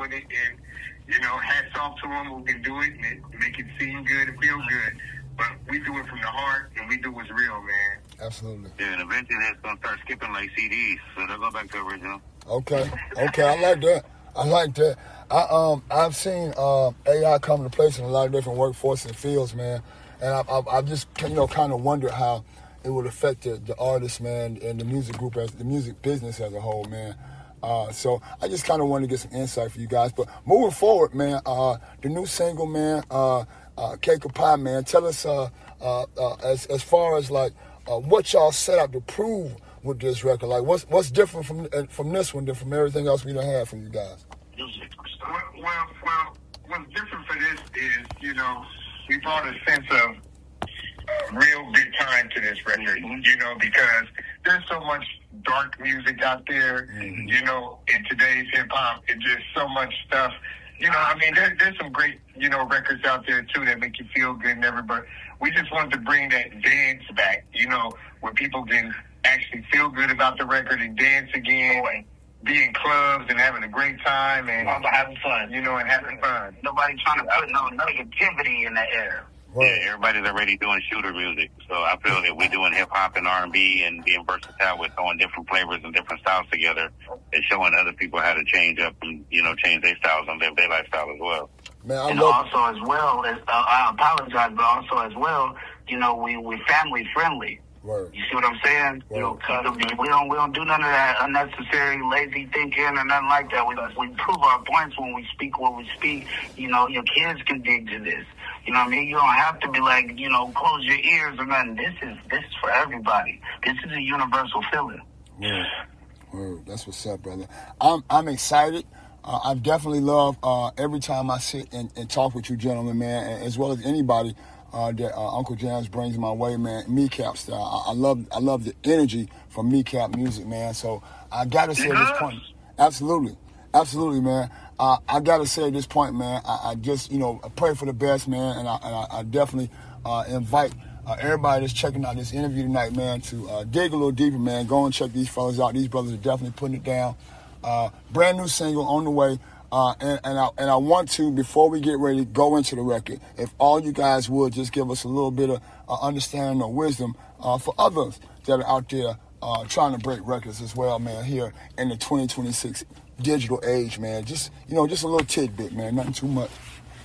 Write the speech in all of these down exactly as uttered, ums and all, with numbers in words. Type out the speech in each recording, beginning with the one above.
with it, and you know, hats off to them who can do it and it, make it seem good and feel good. But we do it from the heart, and we do what's real, man. Absolutely. Yeah, and eventually it's gonna start skipping like C Ds, so they'll go back to original. Okay, okay, I like that. I like that. I um I've seen uh, A I come into place in a lot of different workforce and fields, man, and I I, I just you know kind of wondered how it would affect the, the artist, man, and the music group as the music business as a whole, man. Uh, so I just kind of wanted to get some insight for you guys. But moving forward, man, uh, the new single, man, uh, uh, Cake or Pie, man. Tell us uh, uh, uh, as as far as like uh, what y'all set out to prove with this record. Like what's what's different from uh, from this one than from everything else we done had from you guys. Well, well, well, what's different for this is, you know, we brought a sense of uh, real good time to this record, you know, because there's so much dark music out there, mm-hmm. you know, in today's hip-hop. It's just so much stuff. You know, I mean, there, there's some great, you know, records out there, too, that make you feel good and everything. But we just wanted to bring that dance back, you know, where people can actually feel good about the record and dance again and be in clubs and having a great time and also having fun. You know, and having fun. Nobody trying to put no negativity in the air. Yeah, everybody's already doing shooter music, so I feel that we're doing hip hop and R and B and being versatile with throwing different flavors and different styles together and showing other people how to change up and you know change their styles and live their lifestyle as well. Man, I and love also as well as uh, I apologize, but also as well, you know, we we family friendly. Word. You see what I'm saying? Word. You know, cause we don't we don't do none of that unnecessary lazy thinking or nothing like that. We we prove our points when we speak what we speak. You know, your kids can dig to this. You know what I mean? You don't have to be like, you know, close your ears or nothing. This is this is for everybody. This is a universal feeling. Word. Word. That's what's up, brother. I'm I'm excited. Uh, I definitely love uh, every time I sit and, and talk with you gentlemen, man, as well as anybody uh, that uh, Uncle Jams brings my way, man. Kneecap style. I, I love I love the energy from Kneecap music, man. So I gotta say at this point, absolutely, absolutely, man. Uh, I gotta say at this point, man. I, I just you know I pray for the best, man, and I, and I, I definitely uh, invite uh, everybody that's checking out this interview tonight, man, to uh, dig a little deeper, man. Go and check these fellas out. These brothers are definitely putting it down. Uh, brand new single on the way. Uh, and, and, I, and I want to, before we get ready to go into the record, if all you guys would just give us a little bit of uh, understanding or wisdom uh, for others that are out there uh, trying to break records as well, man, here in the twenty twenty-six digital age, man. Just, you know, just a little tidbit, man, nothing too much.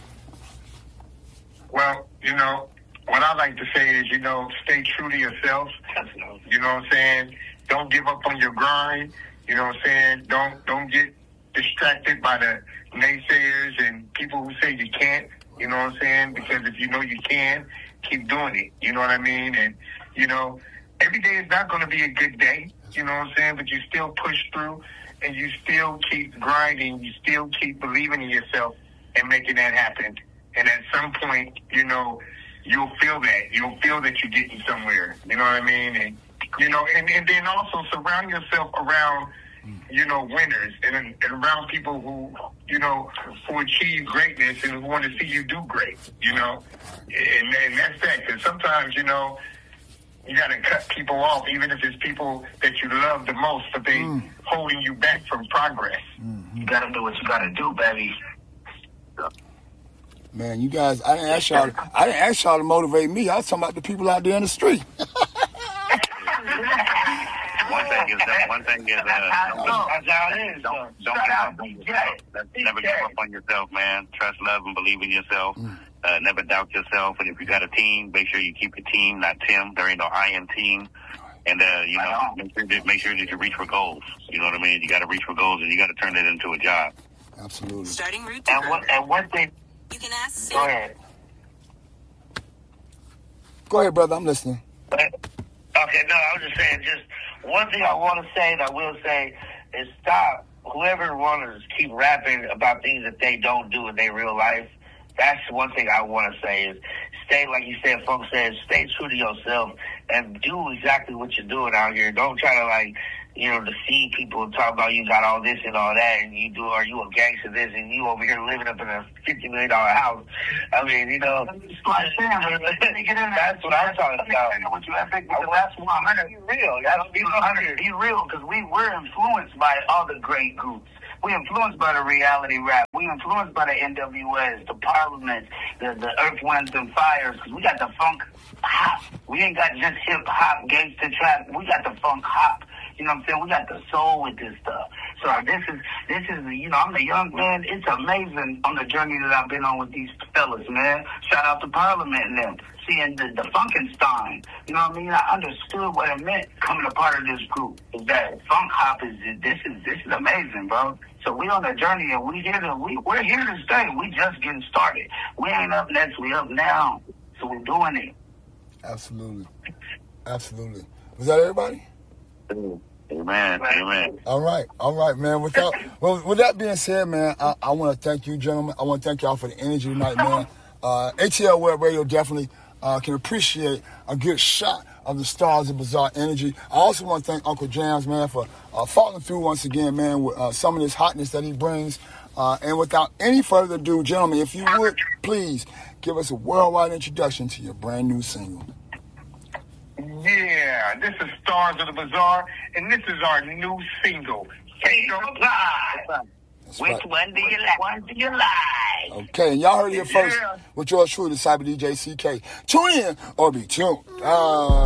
Well, you know, what I like to say is, you know, stay true to yourself. You know what I'm saying? Don't give up on your grind. You know what I'm saying? Don't don't get distracted by the naysayers and people who say you can't. You know what I'm saying? Because if you know you can, keep doing it. You know what I mean? And, you know, every day is not going to be a good day. You know what I'm saying? But you still push through and you still keep grinding. You still keep believing in yourself and making that happen. And at some point, you know, you'll feel that. You'll feel that you're getting somewhere. You know what I mean? And, you know, and, and then also surround yourself around, you know, winners and, and around people who, you know, who achieve greatness and who want to see you do great, you know. And, and that's that. Because sometimes, you know, you got to cut people off, even if it's people that you love the most, but they mm. holding you back from progress. Mm-hmm. You got to do what you got to do, baby. Man, you guys, I didn't ask y'all. I didn't ask y'all to motivate me. I was talking about the people out there in the street. One thing is that one thing is uh, don't, don't, don't, don't give up on yourself. Never give up on yourself, man. Trust, love, and believe in yourself. Mm. Uh, never doubt yourself. And if you got a team, make sure you keep your team, not Tim. There ain't no I in team. And uh, you know, make sure that make sure that you reach for goals. You know what I mean? You got to reach for goals, and you got to turn it into a job. Absolutely. Starting route to and, what, and one thing. You can ask. Go ahead. Go ahead, brother. I'm listening. Okay, no, I was just saying, just one thing I want to say that I will say is stop. Whoever wants to keep rapping about things that they don't do in their real life, that's one thing I want to say is stay, like you said, folks said, stay true to yourself and do exactly what you're doing out here. Don't try to, like, you know, deceive people and talk about you got all this and all that, and you do, are you a gangster this, and you over here living up in a fifty million dollars house. I mean, you know, that's what I'm talking about. That's one hundred. Be real. Be real, because we, we're influenced by other great groups. We influenced by the reality rap. We influenced by the N W S, the Parliament, the, the Earth, Winds, and Fires. Because we got the funk hop. We ain't got just hip hop, gangster trap. We got the funk hop. You know what I'm saying? We got the soul with this stuff. So this is, this is, you know, I'm a young man. It's amazing on the journey that I've been on with these fellas, man. Shout out to Parliament and them. Seeing the, the Funkenstein. You know what I mean? I understood what it meant coming a part of this group. Is that funk hop is, this is, this is amazing, bro. So we on a journey and we here to, we, we're here to stay. We just getting started. We ain't up next, we up now. So we're doing it. Absolutely. Absolutely. Was that everybody? Amen. Amen. All right. All right, man. Without, well, with that being said, man, I, I want to thank you, gentlemen. I want to thank y'all for the energy tonight, man. Uh, A T L Web Radio definitely uh, can appreciate a good shot of the Stars of Bizarre energy. I also want to thank Uncle Jams, man, for uh, following through once again, man, with uh, some of this hotness that he brings. Uh, and without any further ado, gentlemen, if you would, please give us a worldwide introduction to your brand new single. Yeah, this is Stars of the Bazaar, and this is our new single. Say goodbye. Which right. one do you like? One do you like? Okay, and y'all heard it here first Yeah. with yours truly, the Cyber D J C K. Tune in or be tuned. Uh,